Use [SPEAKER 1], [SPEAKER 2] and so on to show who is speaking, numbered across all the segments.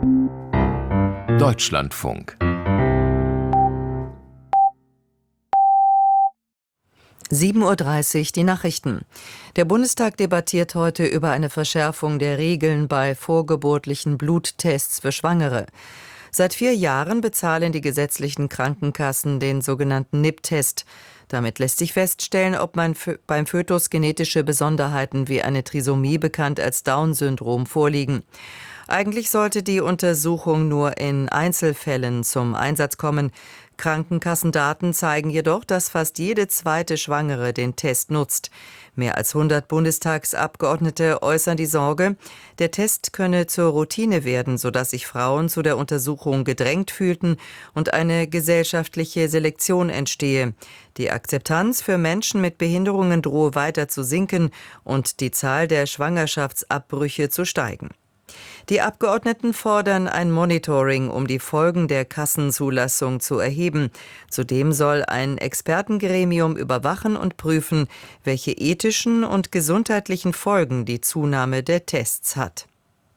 [SPEAKER 1] Deutschlandfunk
[SPEAKER 2] 7:30 Uhr die Nachrichten. Der Bundestag debattiert heute über eine Verschärfung der Regeln bei vorgeburtlichen Bluttests für Schwangere. Seit 4 Jahren bezahlen die gesetzlichen Krankenkassen den sogenannten NIPT-Test. Damit lässt sich feststellen, ob beim Fötus genetische Besonderheiten wie eine Trisomie, bekannt als Down-Syndrom, vorliegen. Eigentlich sollte die Untersuchung nur in Einzelfällen zum Einsatz kommen. Krankenkassendaten zeigen jedoch, dass fast jede zweite Schwangere den Test nutzt. Mehr als 100 Bundestagsabgeordnete äußern die Sorge, der Test könne zur Routine werden, sodass sich Frauen zu der Untersuchung gedrängt fühlten und eine gesellschaftliche Selektion entstehe. Die Akzeptanz für Menschen mit Behinderungen drohe weiter zu sinken und die Zahl der Schwangerschaftsabbrüche zu steigen. Die Abgeordneten fordern ein Monitoring, um die Folgen der Kassenzulassung zu erheben. Zudem soll ein Expertengremium überwachen und prüfen, welche ethischen und gesundheitlichen Folgen die Zunahme der Tests hat.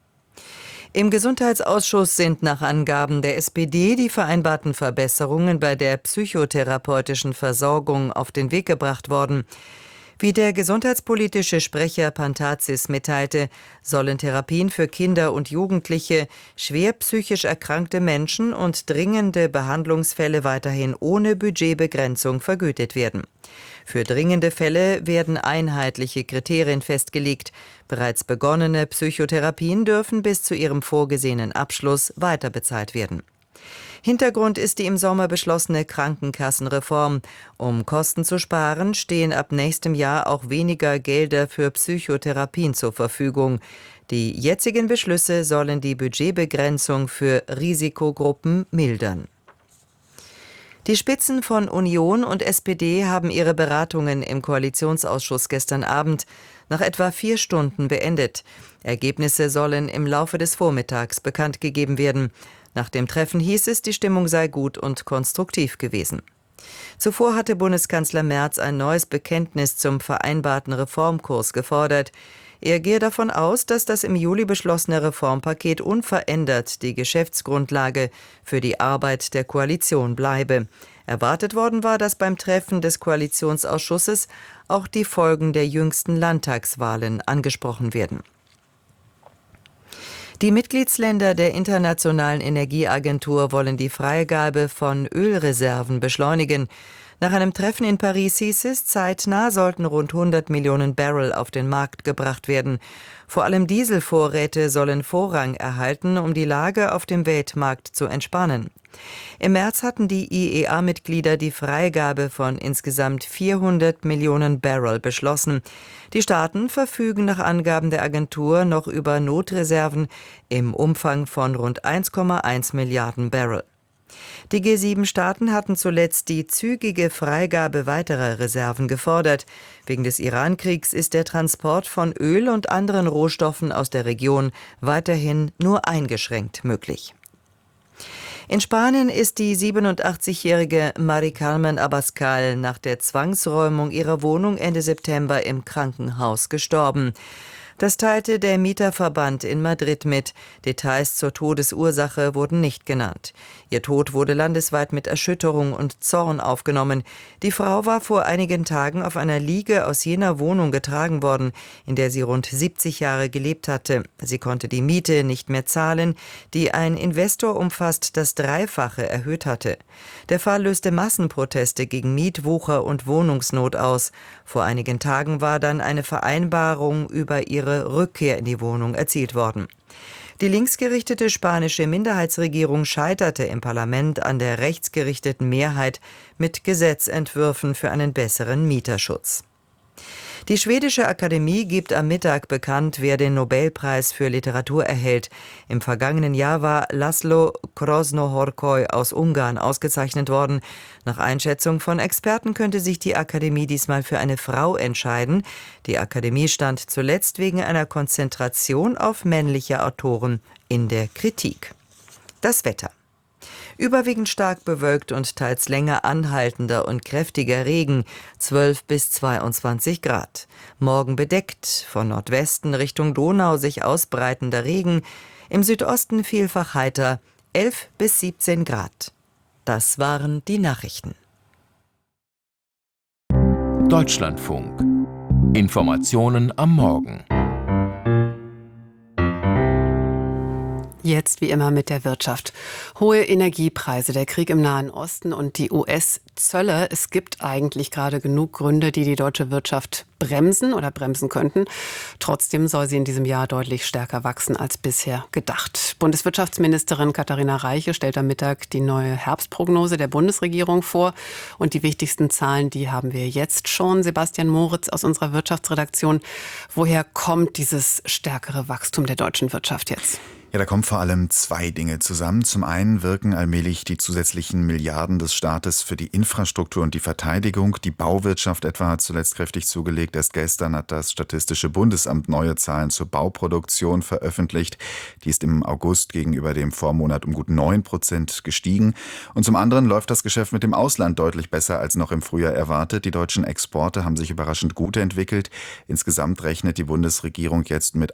[SPEAKER 2] Im Gesundheitsausschuss sind nach Angaben der SPD die vereinbarten Verbesserungen bei der psychotherapeutischen Versorgung auf den Weg gebracht worden. Wie der gesundheitspolitische Sprecher Pantazis mitteilte, sollen Therapien für Kinder und Jugendliche, schwer psychisch erkrankte Menschen und dringende Behandlungsfälle weiterhin ohne Budgetbegrenzung vergütet werden. Für dringende Fälle werden einheitliche Kriterien festgelegt. Bereits begonnene Psychotherapien dürfen bis zu ihrem vorgesehenen Abschluss weiterbezahlt werden. Hintergrund ist die im Sommer beschlossene Krankenkassenreform. Um Kosten zu sparen, stehen ab nächstem Jahr auch weniger Gelder für Psychotherapien zur Verfügung. Die jetzigen Beschlüsse sollen die Budgetbegrenzung für Risikogruppen mildern. Die Spitzen von Union und SPD haben ihre Beratungen im Koalitionsausschuss gestern Abend nach etwa 4 Stunden beendet. Ergebnisse sollen im Laufe des Vormittags bekannt gegeben werden. Nach dem Treffen hieß es, die Stimmung sei gut und konstruktiv gewesen. Zuvor hatte Bundeskanzler Merz ein neues Bekenntnis zum vereinbarten Reformkurs gefordert. Er gehe davon aus, dass das im Juli beschlossene Reformpaket unverändert die Geschäftsgrundlage für die Arbeit der Koalition bleibe. Erwartet worden war, dass beim Treffen des Koalitionsausschusses auch die Folgen der jüngsten Landtagswahlen angesprochen werden. Die Mitgliedsländer der Internationalen Energieagentur wollen die Freigabe von Ölreserven beschleunigen. Nach einem Treffen in Paris hieß es, zeitnah sollten rund 100 Millionen Barrel auf den Markt gebracht werden. Vor allem Dieselvorräte sollen Vorrang erhalten, um die Lage auf dem Weltmarkt zu entspannen. Im März hatten die IEA-Mitglieder die Freigabe von insgesamt 400 Millionen Barrel beschlossen. Die Staaten verfügen nach Angaben der Agentur noch über Notreserven im Umfang von rund 1,1 Milliarden Barrel. Die G7-Staaten hatten zuletzt die zügige Freigabe weiterer Reserven gefordert. Wegen des Iran-Kriegs ist der Transport von Öl und anderen Rohstoffen aus der Region weiterhin nur eingeschränkt möglich. In Spanien ist die 87-jährige Mari Carmen Abascal nach der Zwangsräumung ihrer Wohnung Ende September im Krankenhaus gestorben. Das teilte der Mieterverband in Madrid mit. Details zur Todesursache wurden nicht genannt. Ihr Tod wurde landesweit mit Erschütterung und Zorn aufgenommen. Die Frau war vor einigen Tagen auf einer Liege aus jener Wohnung getragen worden, in der sie rund 70 Jahre gelebt hatte. Sie konnte die Miete nicht mehr zahlen, die ein Investor um fast das Dreifache erhöht hatte. Der Fall löste Massenproteste gegen Mietwucher und Wohnungsnot aus. Vor einigen Tagen war dann eine Vereinbarung über ihre Rückkehr in die Wohnung erzielt worden. Die linksgerichtete spanische Minderheitsregierung scheiterte im Parlament an der rechtsgerichteten Mehrheit mit Gesetzentwürfen für einen besseren Mieterschutz. Die schwedische Akademie gibt am Mittag bekannt, wer den Nobelpreis für Literatur erhält. Im vergangenen Jahr war László Krasznahorkai aus Ungarn ausgezeichnet worden. Nach Einschätzung von Experten könnte sich die Akademie diesmal für eine Frau entscheiden. Die Akademie stand zuletzt wegen einer Konzentration auf männliche Autoren in der Kritik. Das Wetter. Überwiegend stark bewölkt und teils länger anhaltender und kräftiger Regen, 12 bis 22 Grad. Morgen bedeckt, von Nordwesten Richtung Donau sich ausbreitender Regen. Im Südosten vielfach heiter, 11 bis 17 Grad. Das waren die Nachrichten.
[SPEAKER 1] Deutschlandfunk. Informationen am Morgen.
[SPEAKER 3] Jetzt wie immer mit der Wirtschaft. Hohe Energiepreise, der Krieg im Nahen Osten und die US-Zölle. Es gibt eigentlich gerade genug Gründe, die die deutsche Wirtschaft bremsen oder bremsen könnten. Trotzdem soll sie in diesem Jahr deutlich stärker wachsen als bisher gedacht. Bundeswirtschaftsministerin Katharina Reiche stellt am Mittag die neue Herbstprognose der Bundesregierung vor. Und die wichtigsten Zahlen, die haben wir jetzt schon. Sebastian Moritz aus unserer Wirtschaftsredaktion. Woher kommt dieses stärkere Wachstum der deutschen Wirtschaft jetzt?
[SPEAKER 4] Ja, da kommen vor allem zwei Dinge zusammen. Zum einen wirken allmählich die zusätzlichen Milliarden des Staates für die Infrastruktur und die Verteidigung. Die Bauwirtschaft etwa hat zuletzt kräftig zugelegt. Erst gestern hat das Statistische Bundesamt neue Zahlen zur Bauproduktion veröffentlicht. Die ist im August gegenüber dem Vormonat um gut 9% gestiegen. Und zum anderen läuft das Geschäft mit dem Ausland deutlich besser als noch im Frühjahr erwartet. Die deutschen Exporte haben sich überraschend gut entwickelt. Insgesamt rechnet die Bundesregierung jetzt mit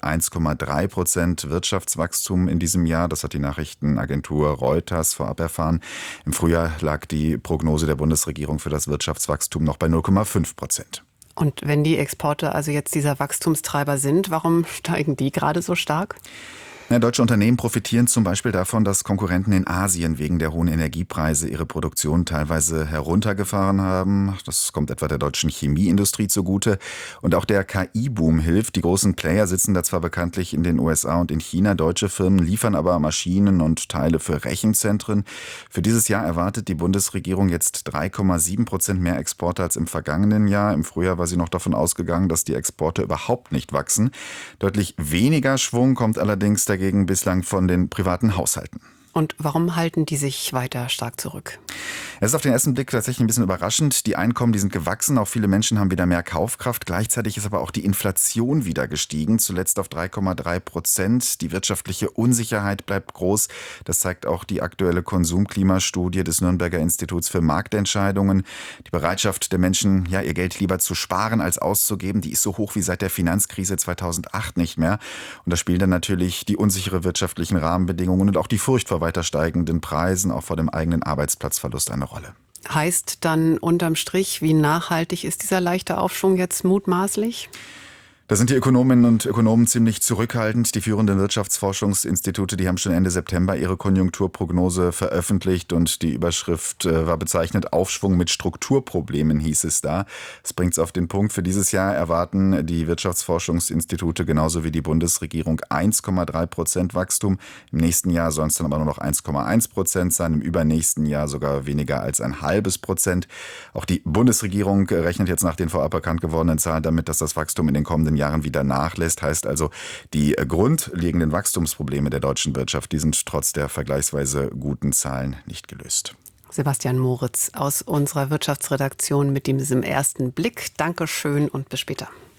[SPEAKER 4] 1,3% Wirtschaftswachstum in diesem Jahr. Das hat die Nachrichtenagentur Reuters vorab erfahren. Im Frühjahr lag die Prognose der Bundesregierung für das Wirtschaftswachstum noch bei 0,5%.
[SPEAKER 3] Und wenn die Exporte also jetzt dieser Wachstumstreiber sind, warum steigen die gerade so stark?
[SPEAKER 4] Ja, deutsche Unternehmen profitieren zum Beispiel davon, dass Konkurrenten in Asien wegen der hohen Energiepreise ihre Produktion teilweise heruntergefahren haben. Das kommt etwa der deutschen Chemieindustrie zugute. Und auch der KI-Boom hilft. Die großen Player sitzen da zwar bekanntlich in den USA und in China. Deutsche Firmen liefern aber Maschinen und Teile für Rechenzentren. Für dieses Jahr erwartet die Bundesregierung jetzt 3,7% mehr Exporte als im vergangenen Jahr. Im Frühjahr war sie noch davon ausgegangen, dass die Exporte überhaupt nicht wachsen. Deutlich weniger Schwung kommt allerdings dagegen bislang von den privaten Haushalten.
[SPEAKER 3] Und warum halten die sich weiter stark zurück?
[SPEAKER 4] Es ist auf den ersten Blick tatsächlich ein bisschen überraschend. Die Einkommen, die sind gewachsen. Auch viele Menschen haben wieder mehr Kaufkraft. Gleichzeitig ist aber auch die Inflation wieder gestiegen. Zuletzt auf 3,3%. Die wirtschaftliche Unsicherheit bleibt groß. Das zeigt auch die aktuelle Konsumklimastudie des Nürnberger Instituts für Marktentscheidungen. Die Bereitschaft der Menschen, ja, ihr Geld lieber zu sparen als auszugeben, die ist so hoch wie seit der Finanzkrise 2008 nicht mehr. Und da spielen dann natürlich die unsichere wirtschaftlichen Rahmenbedingungen und auch die Furcht vor weiter steigenden Preisen, auch vor dem eigenen Arbeitsplatzverlust eine Rolle.
[SPEAKER 3] Heißt dann unterm Strich, wie nachhaltig ist dieser leichte Aufschwung jetzt mutmaßlich?
[SPEAKER 4] Da sind die Ökonominnen und Ökonomen ziemlich zurückhaltend. Die führenden Wirtschaftsforschungsinstitute, die haben schon Ende September ihre Konjunkturprognose veröffentlicht und die Überschrift war bezeichnet: Aufschwung mit Strukturproblemen, hieß es da. Das bringt es auf den Punkt. Für dieses Jahr erwarten die Wirtschaftsforschungsinstitute genauso wie die Bundesregierung 1,3% Wachstum. Im nächsten Jahr sollen es dann aber nur noch 1,1% sein, im übernächsten Jahr sogar weniger als 0,5%. Auch die Bundesregierung rechnet jetzt nach den vorab bekannt gewordenen Zahlen damit, dass das Wachstum in den kommenden Jahren wieder nachlässt. Heißt also, die grundlegenden Wachstumsprobleme der deutschen Wirtschaft, die sind trotz der vergleichsweise guten Zahlen nicht gelöst.
[SPEAKER 3] Sebastian Moritz aus unserer Wirtschaftsredaktion mit diesem ersten Blick. Dankeschön und bis später.